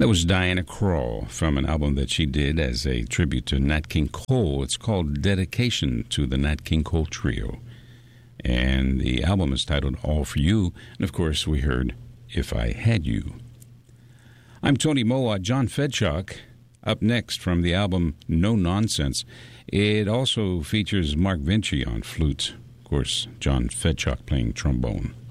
That was Diana Krall from an album that she did as a tribute to Nat King Cole. It's called Dedication to the Nat King Cole Trio. And the album is titled All For You. And of course, we heard If I Had You. I'm Tony Mowat. John Fedchuk up next from the album No Nonsense. It also features Mark Vinci on flute. Of course, John Fedchuk playing trombone.